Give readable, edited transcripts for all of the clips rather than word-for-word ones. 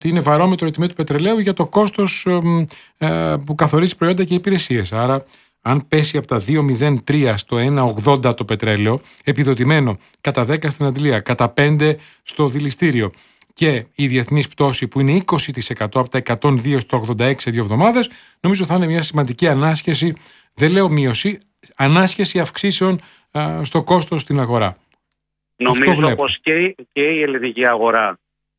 είναι βαρόμετρο η τιμή του πετρελαίου για το κόστος που καθορίζει προϊόντα και υπηρεσίες. Άρα, αν πέσει από τα 2,03 στο 1,80 το πετρέλαιο, επιδοτημένο κατά 10 στην αντλία, κατά 5 στο δηληστήριο, και η διεθνής πτώση που είναι 20% από τα 102 στο 86 σε 2 εβδομάδες, νομίζω θα είναι μια σημαντική ανάσχεση, δεν λέω μείωση, ανάσχεση αυξήσεων στο κόστος στην αγορά. Νομίζω πως και η ελληνική αγορά,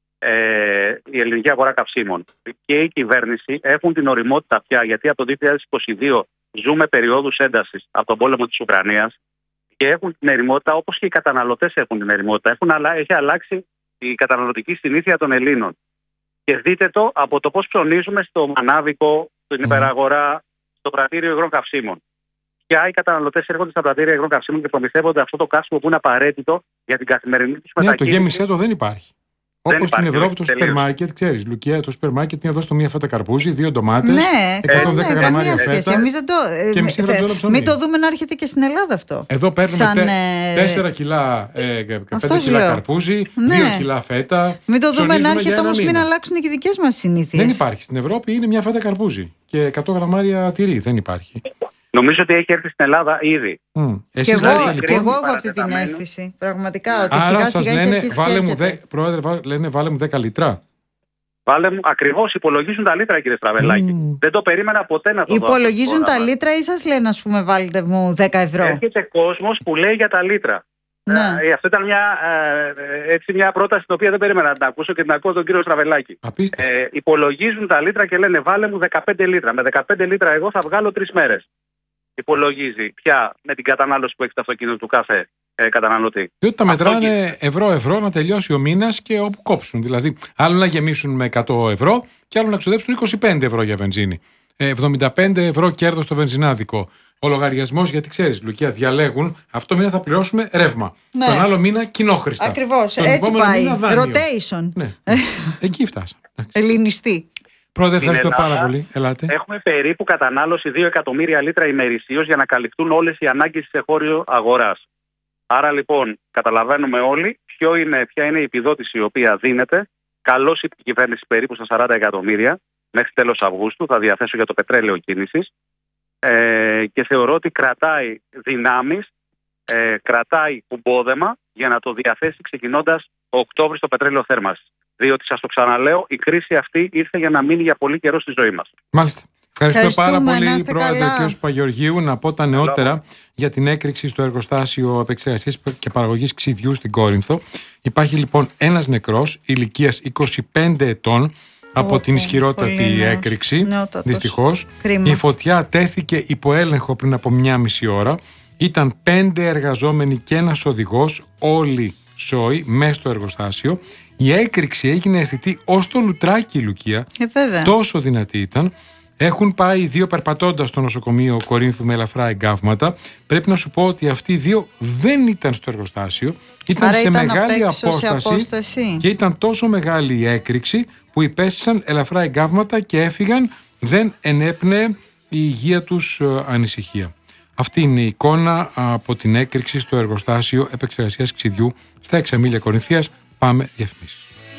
καυσίμων και η κυβέρνηση έχουν την ωριμότητα πια, γιατί από το 2022 ζούμε περιόδους έντασης από τον πόλεμο της Ουκρανίας και έχουν την ερημότητα, όπως και οι καταναλωτές έχουν την ερημότητα. Έχει αλλάξει η καταναλωτική συνήθεια των Ελλήνων. Και δείτε το από το πώς ψωνίζουμε στο μανάβικο, στην υπεραγορά, στο πρατήριο υγρών καυσίμων. Πια οι καταναλωτές έρχονται στα πρατήρια υγρών καυσίμων και προμηθεύονται αυτό το καύσιμο που είναι απαραίτητο για την καθημερινή τους μετακίνηση. Το γέμισέ το δεν υπάρχει. Όπως στην Ευρώπη το σούπερ μάρκετ, ξέρεις, Λουκία, το σούπερ μάρκετ είναι εδώ στο μία φέτα καρπούζι, 2 ντομάτες, 110 γραμμάρια φέτα. Και μισή γραμμούλα ψωμί. Μην το δούμε να έρχεται και στην Ελλάδα αυτό. Εδώ παίρνουμε 4 κιλά, 5 κιλά καρπούζι, 2 κιλά φέτα. Μην το δούμε να έρχεται όμως, μην αλλάξουν και οι δικές μας συνήθειες. Δεν υπάρχει. Στην Ευρώπη είναι μία φέτα καρπούζι και 100 γραμμάρια τυρί. Δεν υπάρχει. Νομίζω ότι έχει έρθει στην Ελλάδα ήδη. Και εγώ έχω αυτή την αίσθηση. Πραγματικά ότι άρα σιγά σιγά λένε, πρόεδρε, λένε βάλε μου 10 λίτρα. Βάλε μου, ακριβώς, υπολογίζουν τα λίτρα, κύριε Στραβελάκη. Δεν το περίμενα ποτέ να το δω. Υπολογίζουν τα λίτρα ή σας λένε, ας πούμε, βάλτε μου 10 ευρώ. Έρχεται κόσμος που λέει για τα λίτρα. Αυτό ήταν μια πρόταση την οποία δεν περίμενα να την ακούσω και την ακούω τον κύριο Στραβελάκη. Υπολογίζουν τα λίτρα και λένε βάλε μου 15 λίτρα. Με 15 λίτρα εγώ θα βγάλω 3 μέρες. Υπολογίζει πια με την κατανάλωση που έχει το αυτοκίνητο του κάθε καταναλωτή. Διότι τα μετράνε ευρώ-ευρώ να τελειώσει ο μήνας και όπου κόψουν. Δηλαδή, άλλο να γεμίσουν με 100 ευρώ και άλλο να ξοδέψουν 25 ευρώ για βενζίνη. 75 ευρώ κέρδος στο βενζινάδικο. Ο λογαριασμός, γιατί ξέρεις, Λουκία, διαλέγουν αυτό μήνα θα πληρώσουμε ρεύμα. Ναι. Τον άλλο μήνα κοινόχρηστα. Ακριβώς. Έτσι πάει. Rotation. Ναι. Εκεί φτάσαμε. Ελληνιστή. Πρόεδρε, ευχαριστώ πάρα πολύ. Ελάτε. Έχουμε περίπου κατανάλωση 2 εκατομμύρια λίτρα ημερησίως για να καλυφθούν όλες οι ανάγκες της εγχώριου αγοράς. Άρα λοιπόν, καταλαβαίνουμε όλοι ποια είναι η επιδότηση η οποία δίνεται. Καλώς είπε η κυβέρνηση περίπου στα 40 εκατομμύρια μέχρι τέλος Αυγούστου. Θα διαθέσω για το πετρέλαιο κίνησης. Και θεωρώ ότι κρατάει δυνάμεις, κρατάει κουμπόδεμα για να το διαθέσει ξεκινώντας Οκτώβρη στο πετρέλαιο θέρμανσης. Διότι σας το ξαναλέω, η κρίση αυτή ήρθε για να μείνει για πολύ καιρό στη ζωή μας. Μάλιστα. Ευχαριστούμε πάρα πολύ, Πρόεδρε κ. Παγεωργίου. Να πω τα νεότερα για την έκρηξη στο εργοστάσιο επεξεργασίας και παραγωγής ξυδιού στην Κόρινθο. Υπάρχει λοιπόν ένας νεκρός ηλικίας 25 ετών από την ισχυρότατη έκρηξη. Δυστυχώς. Η φωτιά τέθηκε υπό έλεγχο πριν από 1,5 ώρα. Ήταν 5 εργαζόμενοι και ένας οδηγός, όλοι σόι, μέσα στο εργοστάσιο. Η έκρηξη έγινε αισθητή ως το λουτράκι, Λουκία. Τόσο δυνατή ήταν. Έχουν πάει 2 περπατώντας στο νοσοκομείο Κορίνθου με ελαφρά εγκάβματα. Πρέπει να σου πω ότι αυτοί οι 2 δεν ήταν στο εργοστάσιο. Ήταν σε μεγάλη απόσταση και ήταν τόσο μεγάλη η έκρηξη που υπέστησαν ελαφρά εγκάβματα και έφυγαν. Δεν ενέπνεε η υγεία τους ανησυχία. Αυτή είναι η εικόνα από την έκρηξη στο εργοστάσιο επεξεργασίας ξυδιού στα Εξαμήλια Κορινθίας. Πάμε διαφημίσεις.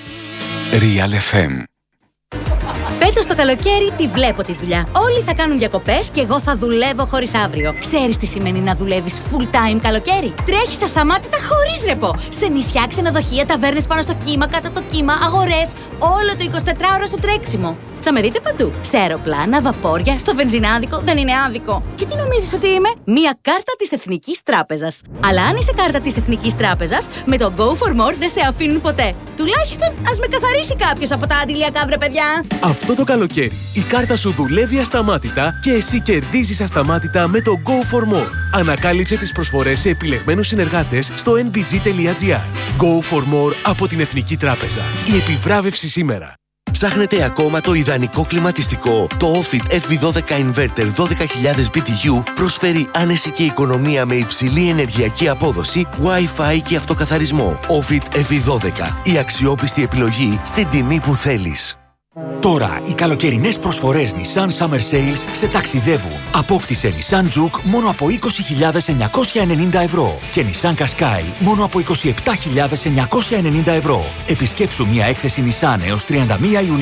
Real FM. Φέτος το καλοκαίρι τη βλέπω τη δουλειά. Όλοι θα κάνουν διακοπές και εγώ θα δουλεύω χωρίς αύριο. Ξέρεις τι σημαίνει να δουλεύεις full time καλοκαίρι? Τρέχεις ασταμάτητα χωρίς ρεπό. Σε νησιά, ξενοδοχεία, ταβέρνες πάνω στο κύμα, κάτω από το κύμα, αγορές. Όλο το 24ωρο στο τρέξιμο. Θα με δείτε παντού. Σε αεροπλάνα, βαπόρια, στο βενζινάδικο. Δεν είναι άδικο. Και τι νομίζεις ότι είμαι? Μία κάρτα της Εθνικής Τράπεζας. Αλλά αν είσαι κάρτα της Εθνικής Τράπεζας, με το Go for More δεν σε αφήνουν ποτέ. Τουλάχιστον ας με καθαρίσει κάποιος από τα αντιλιακά, βρε παιδιά. Αυτό το καλοκαίρι η κάρτα σου δουλεύει ασταμάτητα και εσύ κερδίζεις ασταμάτητα με το Go for More. Ανακάλυψε τις προσφορές σε επιλεγμένους συνεργάτες στο nbg.gr. Go for More από την Εθνική Τράπεζα. Η επιβράβευση σήμερα. Ψάχνετε ακόμα το ιδανικό κλιματιστικό? Το Ofit FV12 Inverter 12.000 BTU προσφέρει άνεση και οικονομία με υψηλή ενεργειακή απόδοση, Wi-Fi και αυτοκαθαρισμό. Ofit FV12. Η αξιόπιστη επιλογή στην τιμή που θέλεις. Τώρα οι καλοκαιρινές προσφορές Nissan Summer Sales σε ταξιδεύουν. Απόκτησε Nissan Juke μόνο από 20.990 ευρώ και Nissan Qashqai μόνο από 27.990 ευρώ. Επισκέψου μια έκθεση Nissan έως 31 Ιουλίου.